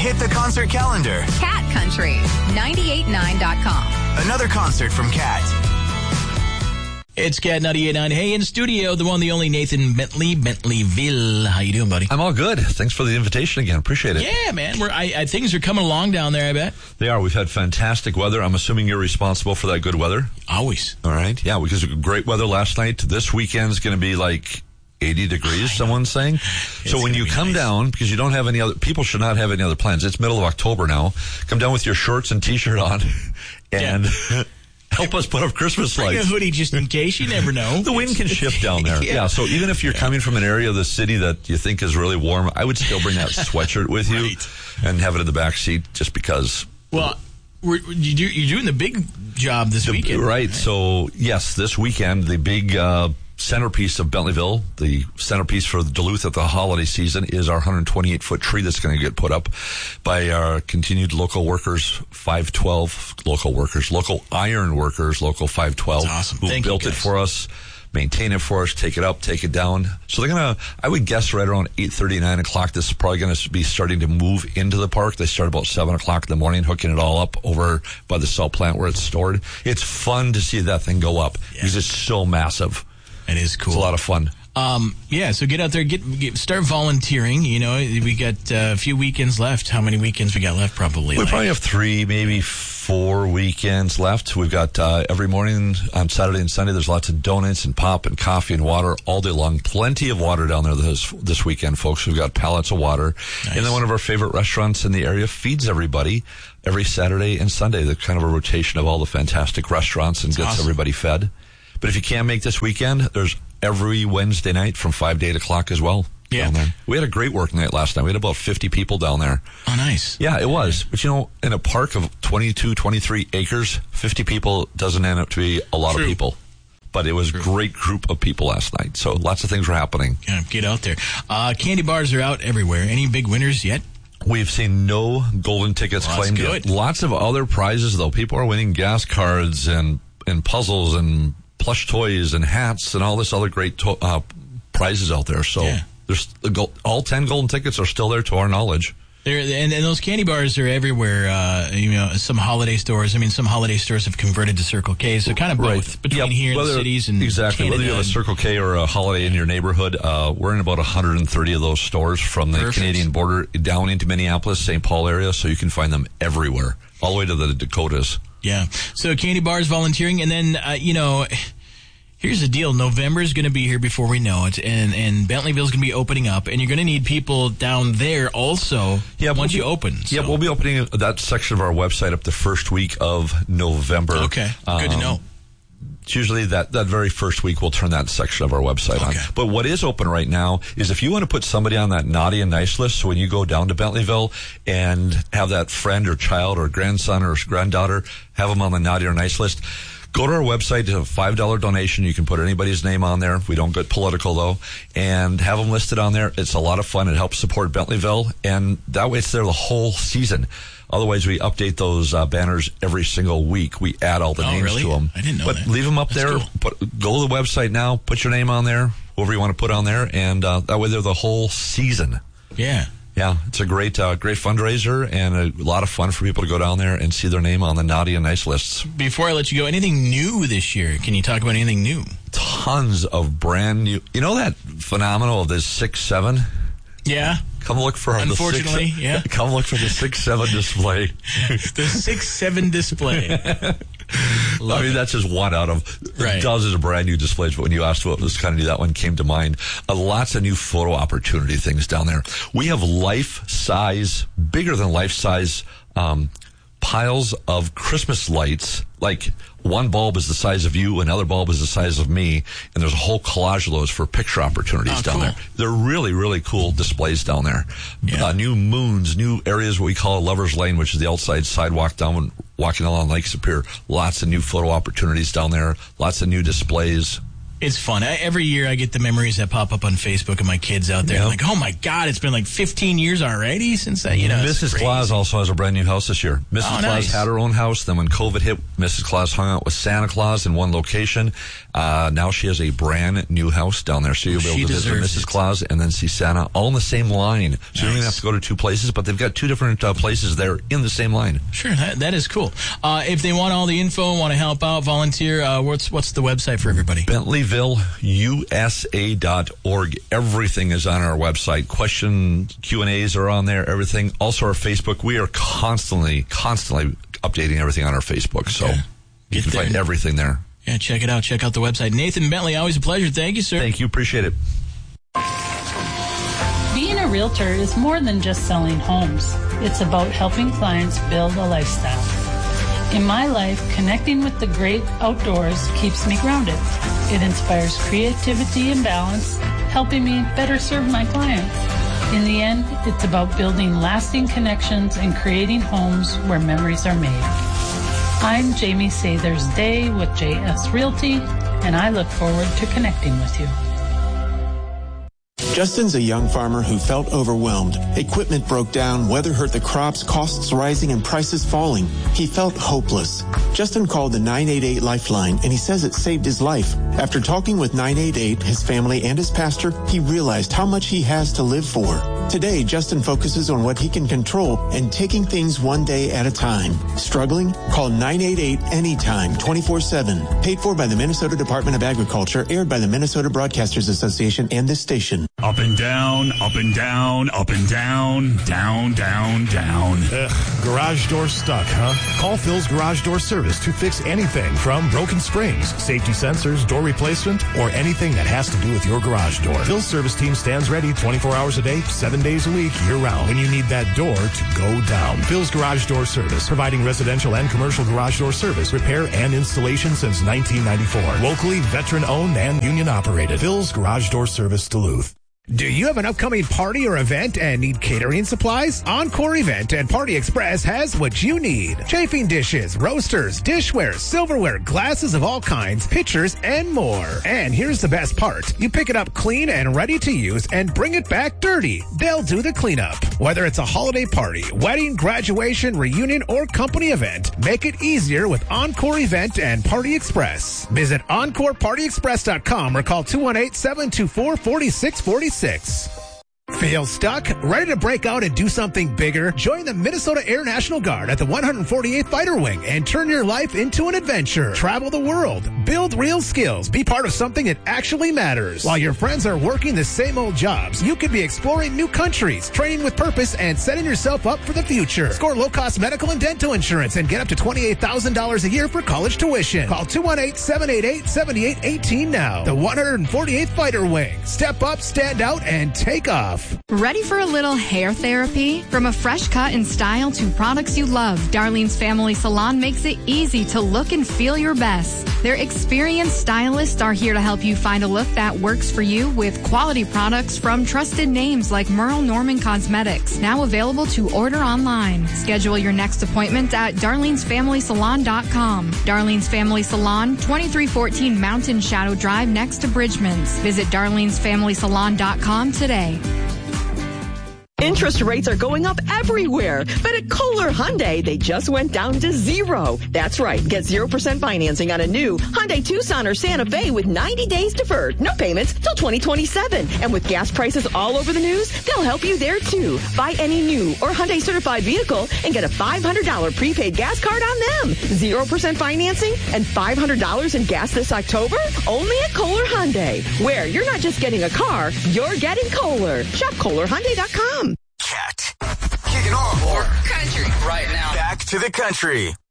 Hit the concert calendar. Cat Country, 989.com. Another concert from Cat. It's Cat 98.9. Hey, in studio, the one, the only Nathan Bentley, Bentleyville. How you doing, buddy? I'm all good. Thanks for the invitation again. Appreciate it. Yeah, man. Things are coming along down there, I bet. They are. We've had fantastic weather. I'm assuming you're responsible for that good weather. Always. All right. Yeah, because great weather last night. This weekend's going to be like 80 degrees, someone's saying. So when you come down, because you don't have any other, people should not have any other plans. It's middle of October now. Come down with your shorts and T-shirt on and help us put up Christmas lights. Bring a hoodie just in case. You never know. The wind can shift down there. Yeah, so even if you're coming from an area of the city that you think is really warm, I would still bring that sweatshirt with you and have it in the back seat just because. Well, you're doing the big job this weekend. Right. So, yes, this weekend, the big centerpiece of Bentleyville, the centerpiece for Duluth at the holiday season, is our 128-foot tree that's going to get put up by our continued local workers, 512 local workers, local iron workers, local 512, that's awesome. who built it for us, maintain it for us, take it up, take it down. So they're going to, I would guess right around 8:30, 9 o'clock, this is probably going to be starting to move into the park. They start about 7 o'clock in the morning, hooking it all up over by the cell plant where it's stored. It's fun to see that thing go up because it's so massive. It is cool. It's a lot of fun. So get out there, start volunteering. You know, we got a few weekends left. How many weekends we got left? Probably. We probably have 3, maybe 4 weekends left. We've got every morning on Saturday and Sunday. There's lots of donuts and pop and coffee and water all day long. Plenty of water down there this weekend, folks. We've got pallets of water. Nice. And then one of our favorite restaurants in the area feeds everybody every Saturday and Sunday. They're kind of a rotation of all the fantastic restaurants and gets everybody fed. But if you can't make this weekend, there's every Wednesday night from 5 to 8 o'clock as well. Yeah. There. We had a great work night last night. We had about 50 people down there. Oh, nice. Yeah, it was. But, you know, in a park of 22, 23 acres, 50 people doesn't end up to be a lot of people. But it was a great group of people last night. So lots of things were happening. Yeah, get out there. Candy bars are out everywhere. Any big winners yet? We've seen no golden tickets claimed yet. Lots of other prizes, though. People are winning gas cards and puzzles and plush toys and hats and all this other great prizes out there. So there's all 10 golden tickets are still there to our knowledge. And those candy bars are everywhere. Some holiday stores. I mean, some holiday stores have converted to Circle K, so kind of both between here in the cities and Canada. Whether you have a Circle K or a Holiday in your neighborhood, we're in about 130 of those stores from the Canadian border down into Minneapolis, St. Paul area, so you can find them everywhere, all the way to the Dakotas. Yeah. So candy bars, volunteering, and then, here's the deal. November is going to be here before we know it, and Bentleyville's going to be opening up, and you're going to need people down there also once you open. So. Yeah, we'll be opening that section of our website up the first week of November. Okay, good to know. It's usually that very first week we'll turn that section of our website on. But what is open right now is if you want to put somebody on that naughty and nice list, so when you go down to Bentleyville and have that friend or child or grandson or granddaughter, have them on the naughty or nice list, go to our website, to a $5 donation. You can put anybody's name on there. We don't get political, though. And have them listed on there. It's a lot of fun. It helps support Bentleyville. And that way it's there the whole season. Otherwise, we update those banners every single week. We add all the names to them. I didn't know that. But leave them up there. Cool. Go to the website now. Put your name on there, whoever you want to put on there. And that way they're the whole season. Yeah. Yeah, it's a great fundraiser and a lot of fun for people to go down there and see their name on the naughty and nice lists. Before I let you go, anything new this year? Can you talk about anything new? Tons of brand new. You know that phenomenal of this 6-7? Yeah. Come look for Unfortunately, Come look for the 6-7 display. The 6-7 display. I mean, that's just one out of dozens of brand new displays. But when you asked what was kind of new, that one came to mind. Lots of new photo opportunity things down there. We have bigger than life-size piles of Christmas lights. Like one bulb is the size of you, another bulb is the size of me, and there's a whole collage of those for picture opportunities down there. They're really, really cool displays down there. Yeah. New moons, new areas, what we call a Lover's Lane, which is the outside sidewalk down walking along Lake Superior. Lots of new photo opportunities down there. Lots of new displays. It's fun. Every year I get the memories that pop up on Facebook of my kids out there. Yep. I'm like, oh my God, it's been like 15 years already since that, Mrs. Claus also has a brand new house this year. Mrs. Claus had her own house. Then when COVID hit, Mrs. Claus hung out with Santa Claus in one location. Now she has a brand new house down there. So you'll be able to visit Mrs. Claus and then see Santa all in the same line. So you don't even have to go to two places, but they've got two different places there in the same line. Sure, that is cool. If they want all the info, want to help out, volunteer, what's the website for everybody? BentleyvilleUSA.org. Everything is on our website. Q&As are on there, everything. Also our Facebook. We are constantly updating everything on our Facebook. So you can find everything there. Yeah, check it out. Check out the website. Nathan Bentley, always a pleasure. Thank you, sir. Thank you. Appreciate it. Being a realtor is more than just selling homes. It's about helping clients build a lifestyle. In my life, connecting with the great outdoors keeps me grounded. It inspires creativity and balance, helping me better serve my clients. In the end, it's about building lasting connections and creating homes where memories are made. I'm Jamie Sathers Day with JS Realty, and I look forward to connecting with you. Justin's a young farmer who felt overwhelmed. Equipment broke down, weather hurt the crops, costs rising, and prices falling. He felt hopeless. Justin called the 988 Lifeline, and he says it saved his life. After talking with 988, his family, and his pastor, he realized how much he has to live for. Today, Justin focuses on what he can control and taking things one day at a time. Struggling? Call 988 anytime, 24/7. Paid for by the Minnesota Department of Agriculture, aired by the Minnesota Broadcasters Association and this station. Up and down, up and down, up and down, down, down, down. Garage door stuck, huh? Call Phil's Garage Door Service to fix anything from broken springs, safety sensors, door replacement, or anything that has to do with your garage door. Phil's service team stands ready 24 hours a day, 7 days a week, year-round, when you need that door to go down. Phil's Garage Door Service, providing residential and commercial garage door service, repair, and installation since 1994. Locally, veteran-owned and union-operated. Phil's Garage Door Service, Duluth. Do you have an upcoming party or event and need catering supplies? Encore Event and Party Express has what you need. Chafing dishes, roasters, dishware, silverware, glasses of all kinds, pitchers, and more. And here's the best part. You pick it up clean and ready to use and bring it back dirty. They'll do the cleanup. Whether it's a holiday party, wedding, graduation, reunion, or company event, make it easier with Encore Event and Party Express. Visit EncorePartyExpress.com or call 218-724-4646. Feel stuck? Ready to break out and do something bigger? Join the Minnesota Air National Guard at the 148th Fighter Wing and turn your life into an adventure. Travel the world. Build real skills. Be part of something that actually matters. While your friends are working the same old jobs, you could be exploring new countries, training with purpose, and setting yourself up for the future. Score low-cost medical and dental insurance and get up to $28,000 a year for college tuition. Call 218-788-7818 now. The 148th Fighter Wing. Step up, stand out, and take off. Ready for a little hair therapy? From a fresh cut and style to products you love, Darlene's Family Salon makes it easy to look and feel your best. Their experienced stylists are here to help you find a look that works for you with quality products from trusted names like Merle Norman Cosmetics, now available to order online. Schedule your next appointment at darlenesfamilysalon.com. Darlene's Family Salon, 2314 Mountain Shadow Drive next to Bridgman's. Visit darlenesfamilysalon.com today. Interest rates are going up everywhere, but at Kohler Hyundai, they just went down to 0. That's right. Get 0% financing on a new Hyundai Tucson or Santa Fe with 90 days deferred. No payments till 2027. And with gas prices all over the news, they'll help you there too. Buy any new or Hyundai certified vehicle and get a $500 prepaid gas card on them. 0% financing and $500 in gas this October? Only at Kohler Hyundai, where you're not just getting a car, you're getting Kohler. Shop KohlerHyundai.com. Cat. Kicking off more country right now. Back to the country.